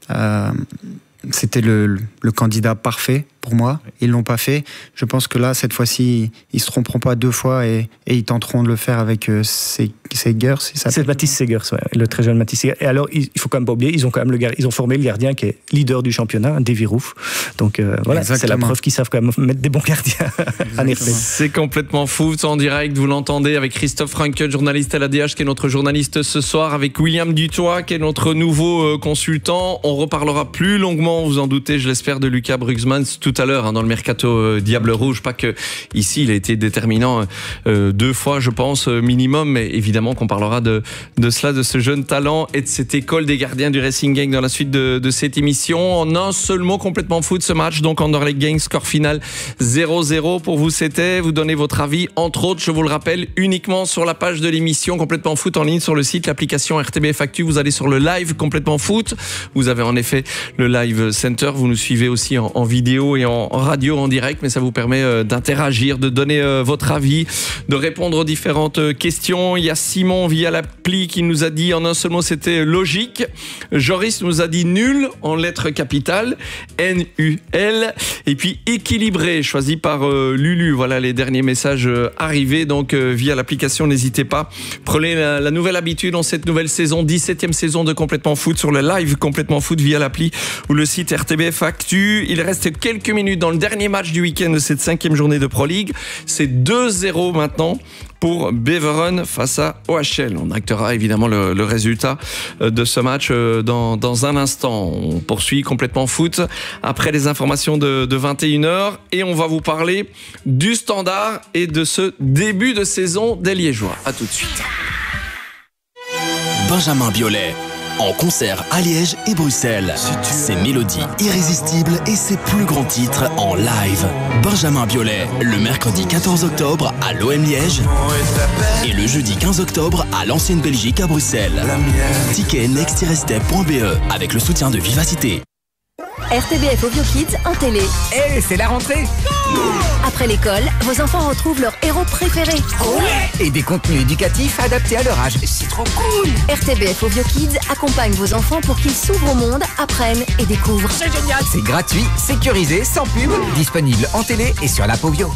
C'était le candidat parfait pour moi. Ils ne l'ont pas fait. Je pense que là, cette fois-ci, ils ne se tromperont pas 2 fois et ils tenteront de le faire avec Segers. C'est Mathis Segers, le très jeune Mathis Segers. Et alors, il ne faut quand même pas oublier, ils ont formé le gardien qui est leader du championnat, Davy Roof. Donc voilà, exactement. C'est la preuve qu'ils savent quand même mettre des bons gardiens à Nerfeld. C'est complètement fou. En direct, vous l'entendez, avec Christophe Franke, journaliste à l'ADH, qui est notre journaliste ce soir, avec William Dutoit, qui est notre nouveau consultant. On reparlera plus longuement, vous en doutez, je l'espère, de Lucas Brugman tout à l'heure dans le mercato Diable Rouge. Pas que ici il a été déterminant 2 fois, je pense, minimum, mais évidemment qu'on parlera de cela, de ce jeune talent et de cette école des gardiens du Racing Genk dans la suite de cette émission. En un seul mot, complètement foot ce match, donc Anderlecht Genk, score final 0-0. Pour vous, c'était, vous donnez votre avis, entre autres, je vous le rappelle, uniquement sur la page de l'émission Complètement Foot en ligne sur le site, l'application RTBF Actu. Vous allez sur le live Complètement Foot. Vous avez en effet le live center. Vous nous suivez aussi en vidéo et en radio en direct, mais ça vous permet d'interagir, de donner votre avis, de répondre aux différentes questions. Il y a Simon via l'appli qui nous a dit en un seul mot c'était logique. Joris nous a dit nul en lettres capitales, N-U-L, et puis équilibré, choisi par Lulu. Voilà les derniers messages arrivés, donc via l'application, n'hésitez pas. Prenez la nouvelle habitude dans cette nouvelle saison, 17e saison de Complètement Foot, sur le live Complètement Foot via l'appli ou le site RTBF Actu. Il reste quelques minutes dans le dernier match du week-end de cette 5e journée de Pro League. C'est 2-0 maintenant pour Beveren face à OHL. On actera évidemment le résultat de ce match dans un instant. On poursuit complètement foot après les informations de 21h et on va vous parler du Standard et de ce début de saison des Liégeois. À tout de suite. Benjamin Biolay, en concert à Liège et Bruxelles. Ses mélodies irrésistibles et ses plus grands titres en live. Benjamin Biolay, le mercredi 14 octobre à l'OM Liège et le jeudi 15 octobre à l'Ancienne Belgique à Bruxelles. Ticket next-step.be avec le soutien de Vivacité. RTBF Ovio Kids en télé. Hey, c'est la rentrée! Après l'école, vos enfants retrouvent leur héros préféré. Et des contenus éducatifs adaptés à leur âge. C'est trop cool! RTBF Ovio Kids accompagne vos enfants pour qu'ils s'ouvrent au monde, apprennent et découvrent. C'est génial! C'est gratuit, sécurisé, sans pub, disponible en télé et sur l'app Ovio.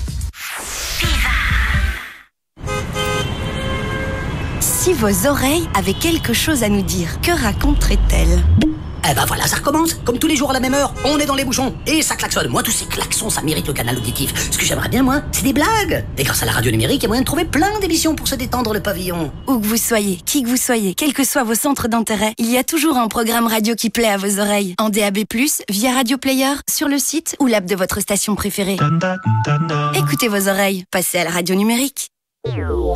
Si vos oreilles avaient quelque chose à nous dire, que raconteraient-elles? Eh ben voilà, ça recommence. Comme tous les jours à la même heure, on est dans les bouchons et ça klaxonne. Moi, tous ces klaxons, ça mérite le canal auditif. Ce que j'aimerais bien, moi, c'est des blagues. Et grâce à la radio numérique, il y a moyen de trouver plein d'émissions pour se détendre le pavillon. Où que vous soyez, qui que vous soyez, quels que soient vos centres d'intérêt, il y a toujours un programme radio qui plaît à vos oreilles. En DAB+, via Radio Player, sur le site ou l'app de votre station préférée. Écoutez vos oreilles, passez à la radio numérique.